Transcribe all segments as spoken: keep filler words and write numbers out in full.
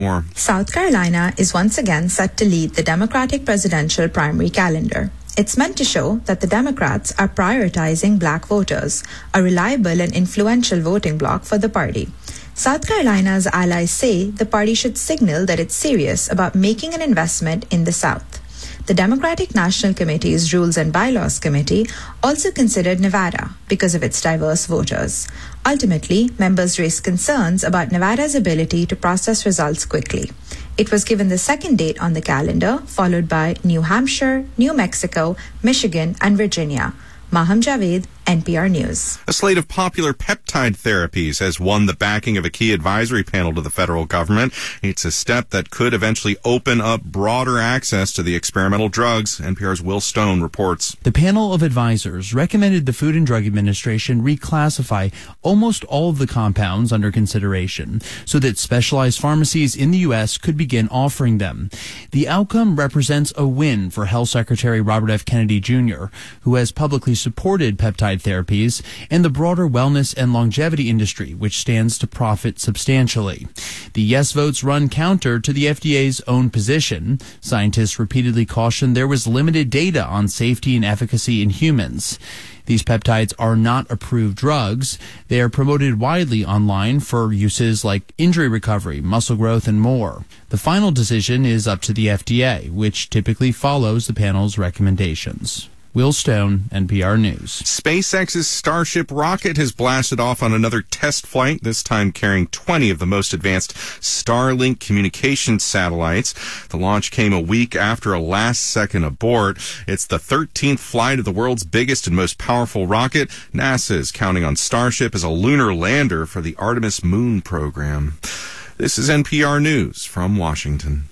More. South Carolina is once again set to lead the Democratic presidential primary calendar. It's meant to show that the Democrats are prioritizing black voters, a reliable and influential voting bloc for the party. South Carolina's allies say the party should signal that it's serious about making an investment in the South. The Democratic National Committee's Rules and Bylaws Committee also considered Nevada because of its diverse voters. Ultimately, members raised concerns about Nevada's ability to process results quickly. It was given the second date on the calendar, followed by New Hampshire, New Mexico, Michigan, and Virginia. Maham Javed, N P R News. A slate of popular peptide therapies has won the backing of a key advisory panel to the federal government. It's a step that could eventually open up broader access to the experimental drugs. N P R's Will Stone reports. The panel of advisors recommended the Food and Drug Administration reclassify almost all of the compounds under consideration so that specialized pharmacies in the U S could begin offering them. The outcome represents a win for Health Secretary Robert F. Kennedy Junior, who has publicly supported peptide therapies, and the broader wellness and longevity industry, which stands to profit substantially. The yes votes run counter to the F D A's own position. Scientists repeatedly cautioned there was limited data on safety and efficacy in humans. These peptides are not approved drugs. They are promoted widely online for uses like injury recovery, muscle growth, and more. The final decision is up to the F D A, which typically follows the panel's recommendations. Will Stone, N P R News. SpaceX's Starship rocket has blasted off on another test flight, this time carrying twenty of the most advanced Starlink communication satellites. The launch came a week after a last-second abort. It's the thirteenth flight of the world's biggest and most powerful rocket. NASA is counting on Starship as a lunar lander for the Artemis moon program. This is N P R News from Washington.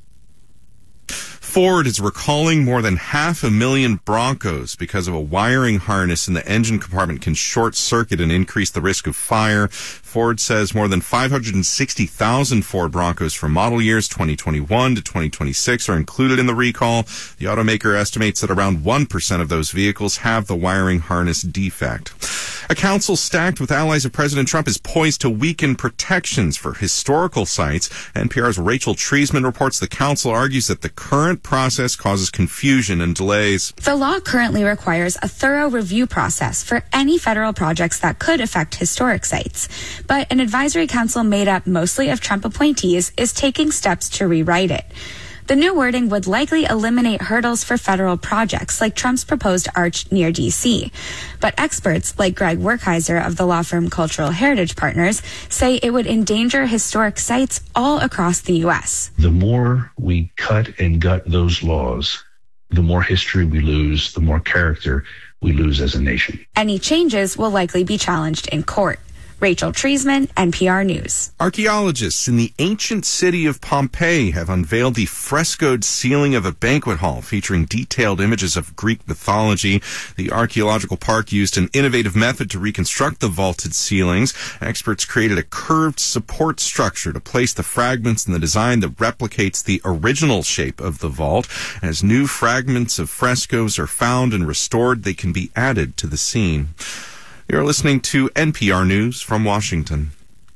Ford is recalling more than half a million Broncos because of a wiring harness in the engine compartment can short circuit and increase the risk of fire. Ford says more than five hundred sixty thousand Ford Broncos from model years twenty twenty-one to twenty twenty-six are included in the recall. The automaker estimates that around one percent of those vehicles have the wiring harness defect. A council stacked with allies of President Trump is poised to weaken protections for historical sites. N P R's Rachel Treisman reports the council argues that the current process causes confusion and delays. The law currently requires a thorough review process for any federal projects that could affect historic sites. But an advisory council made up mostly of Trump appointees is taking steps to rewrite it. The new wording would likely eliminate hurdles for federal projects like Trump's proposed arch near D C. But experts like Greg Werkheiser of the law firm Cultural Heritage Partners say it would endanger historic sites all across the U S. The more we cut and gut those laws, the more history we lose, the more character we lose as a nation. Any changes will likely be challenged in court. Rachel Treisman, N P R News. Archaeologists in the ancient city of Pompeii have unveiled the frescoed ceiling of a banquet hall featuring detailed images of Greek mythology. The archaeological park used an innovative method to reconstruct the vaulted ceilings. Experts created a curved support structure to place the fragments in the design that replicates the original shape of the vault. As new fragments of frescoes are found and restored, they can be added to the scene. You're listening to N P R News from Washington.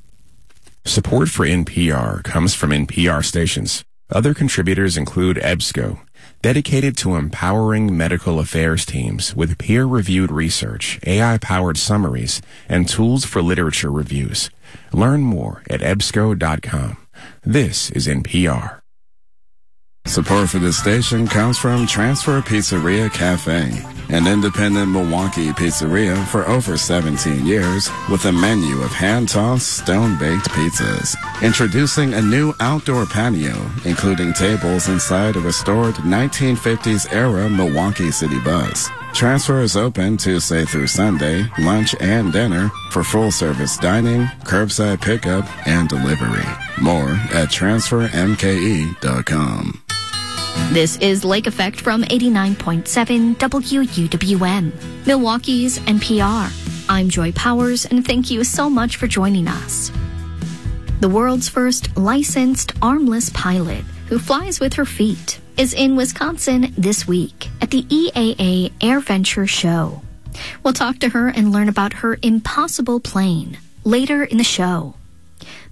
Support for N P R comes from N P R stations. Other contributors include EBSCO, dedicated to empowering medical affairs teams with peer-reviewed research, A I-powered summaries, and tools for literature reviews. Learn more at ebsco dot com. This is N P R. Support for this station comes from Transfer Pizzeria Cafe, an independent Milwaukee pizzeria for over seventeen years with a menu of hand-tossed, stone-baked pizzas. Introducing a new outdoor patio, including tables inside a restored nineteen fifties-era Milwaukee City bus. Transfer is open Tuesday through Sunday, lunch and dinner, for full-service dining, curbside pickup, and delivery. More at transfer m k e dot com. This is Lake Effect from eighty-nine point seven W U W M, Milwaukee's N P R. I'm Joy Powers, and thank you so much for joining us. The world's first licensed armless pilot who flies with her feet is in Wisconsin this week at the E A A AirVenture Show. We'll talk to her and learn about her impossible plane later in the show.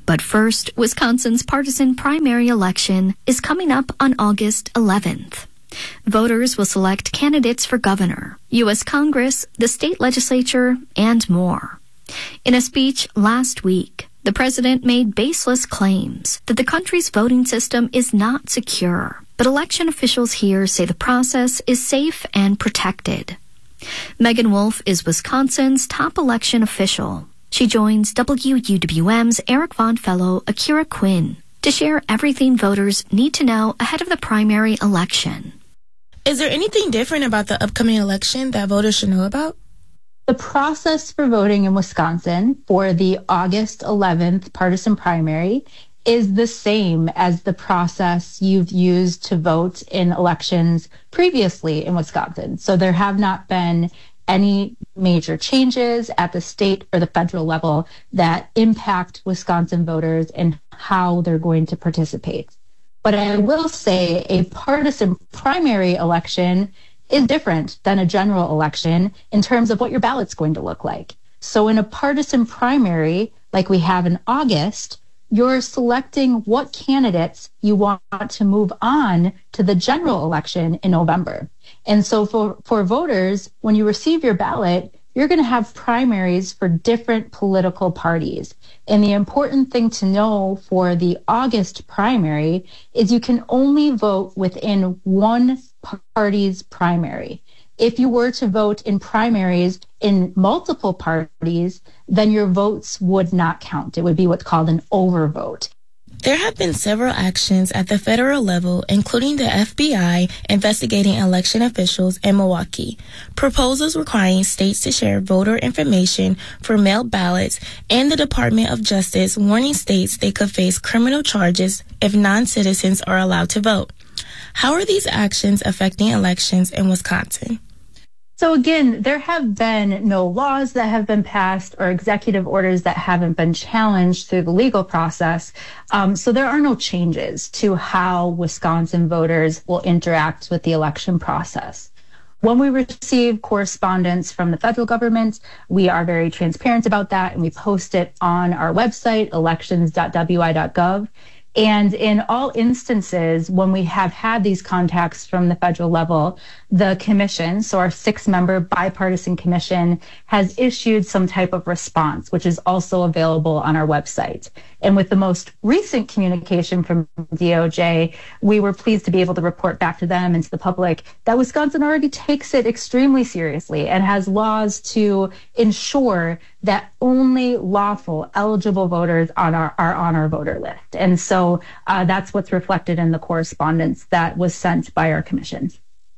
But first, Wisconsin's partisan primary election is coming up on August eleventh. Voters will select candidates for governor, U S Congress, the state legislature, and more. In a speech last week, the president made baseless claims that the country's voting system is not secure, but election officials here say the process is safe and protected. Megan Wolf is Wisconsin's top election official. She joins W U W M's Eric Vaughn fellow Akira Quinn to share everything voters need to know ahead of the primary election. Is there anything different about the upcoming election that voters should know about? The process for voting in Wisconsin for the August eleventh partisan primary is the same as the process you've used to vote in elections previously in Wisconsin. So there have not been any major changes at the state or the federal level that impact Wisconsin voters and how they're going to participate. But I will say a partisan primary election is different than a general election in terms of what your ballot's going to look like. So in a partisan primary, like we have in August, you're selecting what candidates you want to move on to the general election in November. And so for, for voters, when you receive your ballot, you're going to have primaries for different political parties. And the important thing to know for the August primary is you can only vote within one party's primary. If you were to vote in primaries in multiple parties, then your votes would not count. It would be what's called an overvote. There have been several actions at the federal level, including the F B I investigating election officials in Milwaukee, proposals requiring states to share voter information for mail ballots, and the Department of Justice warning states they could face criminal charges if non-citizens are allowed to vote. How are these actions affecting elections in Wisconsin? So again, there have been no laws that have been passed or executive orders that haven't been challenged through the legal process. Um, so there are no changes to how Wisconsin voters will interact with the election process. When we receive correspondence from the federal government, we are very transparent about that, and we post it on our website, elections dot w i dot gov. And in all instances, when we have had these contacts from the federal level, the commission, so our six-member bipartisan commission, has issued some type of response, which is also available on our website. And with the most recent communication from D O J, we were pleased to be able to report back to them and to the public that Wisconsin already takes it extremely seriously and has laws to ensure that only lawful, eligible voters on our, are on our voter list. And so uh, that's what's reflected in the correspondence that was sent by our commission.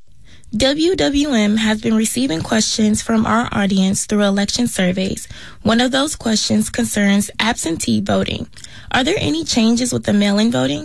W W M has been receiving questions from our audience through election surveys. One of those questions concerns absentee voting. Are there any changes with the mail-in voting?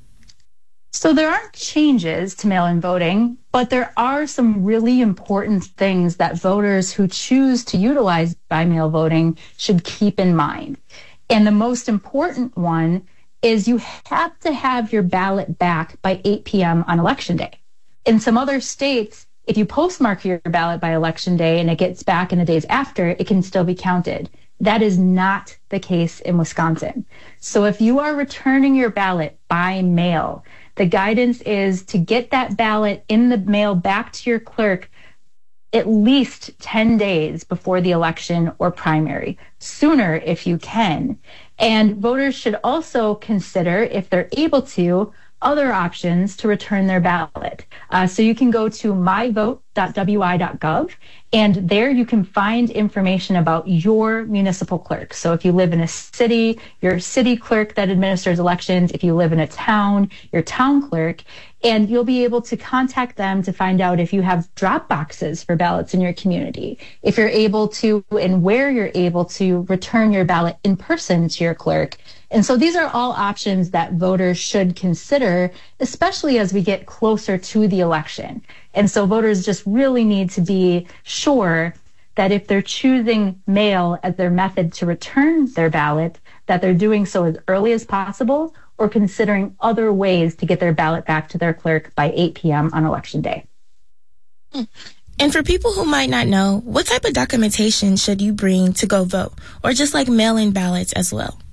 So there aren't changes to mail-in voting, but there are some really important things that voters who choose to utilize by-mail voting should keep in mind. And the most important one is you have to have your ballot back by eight p.m. on Election Day. In some other states, if you postmark your ballot by Election Day and it gets back in the days after, it can still be counted. That is not the case in Wisconsin. So if you are returning your ballot by mail, the guidance is to get that ballot in the mail back to your clerk at least ten days before the election or primary, sooner if you can. And voters should also consider, if they're able to, other options to return their ballot. Uh, so you can go to my vote dot w i dot gov, and there you can find information about your municipal clerk. So if you live in a city, your city clerk that administers elections. If you live in a town, your town clerk. And you'll be able to contact them to find out if you have drop boxes for ballots in your community, if you're able to, and where you're able to return your ballot in person to your clerk. And so these are all options that voters should consider, especially as we get closer to the election. And so voters just really need to be sure that if they're choosing mail as their method to return their ballot, that they're doing so as early as possible, or considering other ways to get their ballot back to their clerk by eight p.m. on Election Day. And for people who might not know, what type of documentation should you bring to go vote, or just like mail-in ballots as well?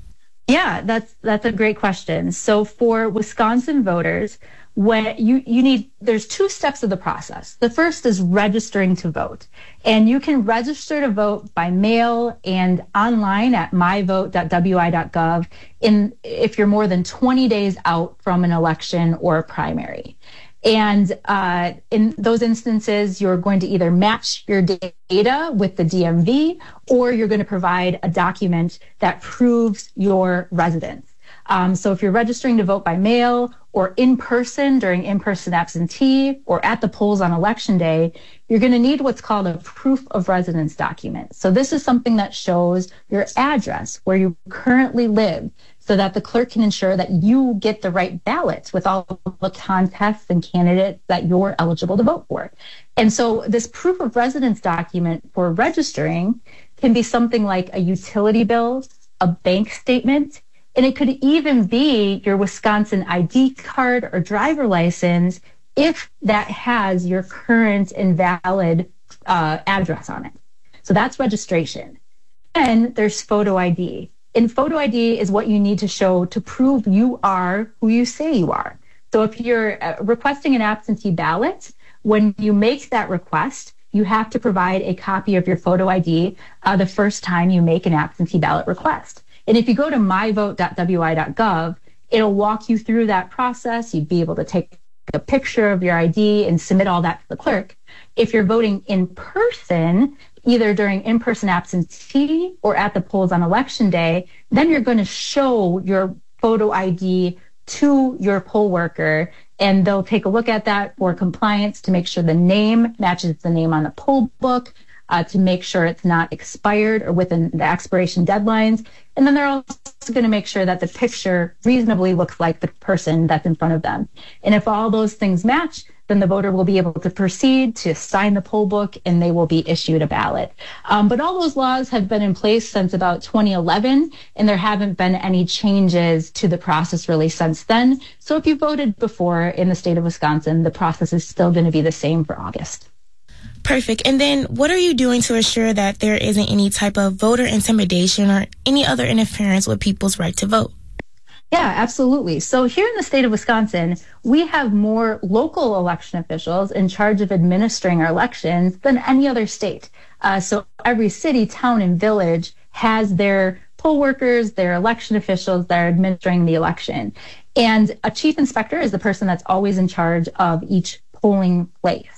Yeah, that's that's a great question. So for Wisconsin voters, when you, you need, there's two steps of the process. The first is registering to vote. And you can register to vote by mail and online at my vote dot w i dot gov in, if you're more than twenty days out from an election or a primary. And uh, in those instances, you're going to either match your data with the D M V, or you're going to provide a document that proves your residence. Um, so if you're registering to vote by mail or in person during in-person absentee or at the polls on election day, you're going to need what's called a proof of residence document. So this is something that shows your address, where you currently live, so that the clerk can ensure that you get the right ballots with all the contests and candidates that you're eligible to vote for. And so this proof of residence document for registering can be something like a utility bill, a bank statement, and it could even be your Wisconsin I D card or driver license if that has your current and valid uh, address on it. So that's registration. Then there's photo I D. And photo I D is what you need to show to prove you are who you say you are. So if you're uh, requesting an absentee ballot, when you make that request, you have to provide a copy of your photo I D uh, the first time you make an absentee ballot request. And if you go to my vote dot w i dot gov, it'll walk you through that process. You'd be able to take a picture of your I D and submit all that to the clerk. If you're voting in person, either during in-person absentee or at the polls on election day, then you're going to show your photo I D to your poll worker, and they'll take a look at that for compliance to make sure the name matches the name on the poll book, uh, to make sure it's not expired or within the expiration deadlines. And then they're also going to make sure that the picture reasonably looks like the person that's in front of them. And if all those things match, then the voter will be able to proceed to sign the poll book and they will be issued a ballot. Um, but all those laws have been in place since about twenty eleven, and there haven't been any changes to the process really since then. So if you voted before in the state of Wisconsin, the process is still going to be the same for August. Perfect. And then what are you doing to assure that there isn't any type of voter intimidation or any other interference with people's right to vote? Yeah, absolutely. So here in the state of Wisconsin, we have more local election officials in charge of administering our elections than any other state. Uh, so every city, town, and village has their poll workers, their election officials that are administering the election. And a chief inspector is the person that's always in charge of each polling place.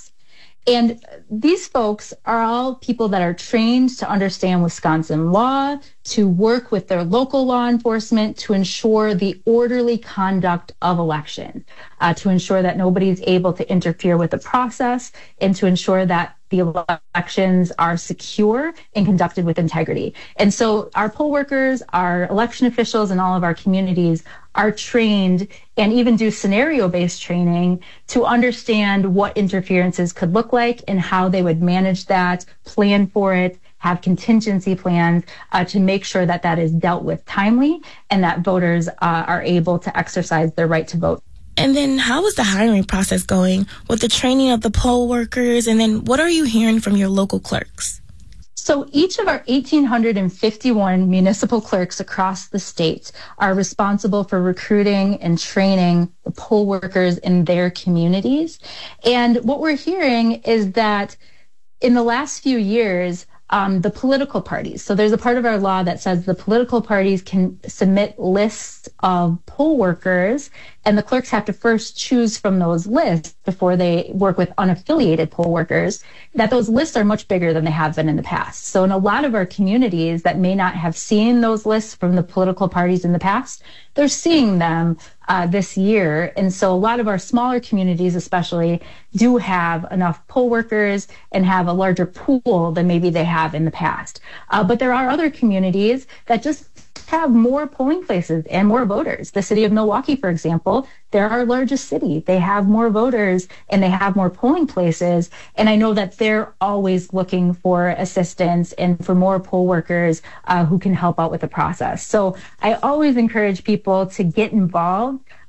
And these folks are all people that are trained to understand Wisconsin law, to work with their local law enforcement to ensure the orderly conduct of election, uh, to ensure that nobody's able to interfere with the process, and to ensure that the elections are secure and conducted with integrity. And so our poll workers, our election officials, and all of our communities are trained and even do scenario-based training to understand what interferences could look like and how they would manage that, plan for it, have contingency plans uh, to make sure that that is dealt with timely and that voters uh, are able to exercise their right to vote. And then how is the hiring process going with the training of the poll workers? And then what are you hearing from your local clerks? So each of our one thousand eight hundred fifty-one municipal clerks across the state are responsible for recruiting and training the poll workers in their communities. And what we're hearing is that in the last few years, Um, the political parties. So there's a part of our law that says the political parties can submit lists of poll workers, and the clerks have to first choose from those lists before they work with unaffiliated poll workers, that those lists are much bigger than they have been in the past. So in a lot of our communities that may not have seen those lists from the political parties in the past, they're seeing them uh, this year. And so a lot of our smaller communities especially do have enough poll workers and have a larger pool than maybe they have in the past. Uh, but there are other communities that just have more polling places and more voters. The city of Milwaukee, for example, they're our largest city. They have more voters and they have more polling places. And I know that they're always looking for assistance and for more poll workers uh, who can help out with the process. So I always encourage people to get involved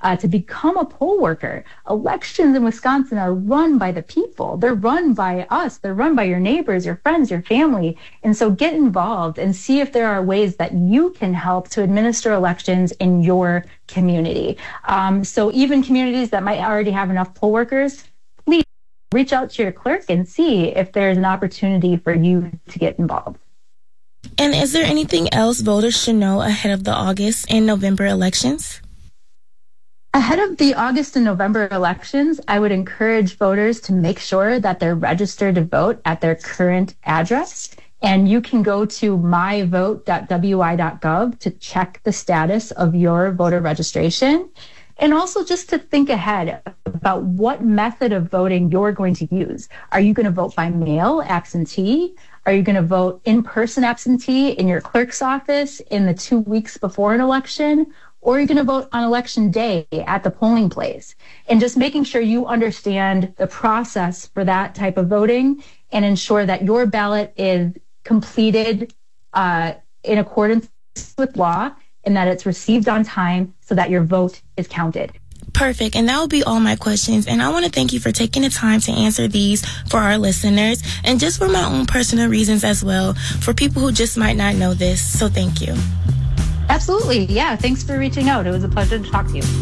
uh, to become a poll worker. Elections in Wisconsin are run by the people. They're run by us. They're run by your neighbors, your friends, your family. And so get involved and see if there are ways that you can help to administer elections in your community. Um, so even communities that might already have enough poll workers, please reach out to your clerk and see if there's an opportunity for you to get involved. And is there anything else voters should know ahead of the August and November elections? Ahead of the August and November elections, I would encourage voters to make sure that they're registered to vote at their current address. And you can go to my vote dot w i dot gov to check the status of your voter registration. And also just to think ahead about what method of voting you're going to use. Are you going to vote by mail, absentee? Are you going to vote in-person absentee in your clerk's office in the two weeks before an election? Or are you going to vote on election day at the polling place? And just making sure you understand the process for that type of voting and ensure that your ballot is completed uh, in accordance with law and that it's received on time so that your vote is counted. Perfect. And that will be all my questions. And I want to thank you for taking the time to answer these for our listeners and just for my own personal reasons as well, for people who just might not know this. So thank you. Absolutely. Yeah. Thanks for reaching out. It was a pleasure to talk to you.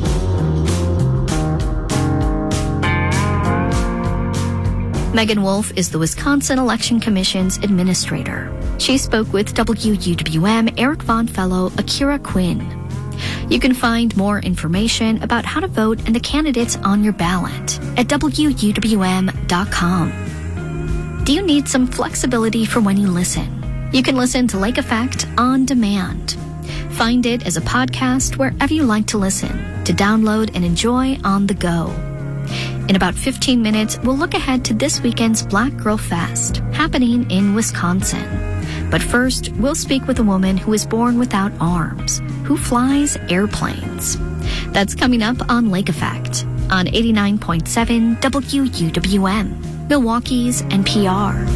Megan Wolf is the Wisconsin Election Commission's administrator. She spoke with W U W M Eric Von Fellow, Akira Quinn. You can find more information about how to vote and the candidates on your ballot at w u w m dot com. Do you need some flexibility for when you listen? You can listen to Lake Effect on demand. Find it as a podcast wherever you like to listen, to download and enjoy on the go. In about fifteen minutes, we'll look ahead to this weekend's Black Girl Fest, happening in Wisconsin. But first, we'll speak with a woman who was born without arms, who flies airplanes. That's coming up on Lake Effect on eighty-nine point seven W U W M, Milwaukee's N P R.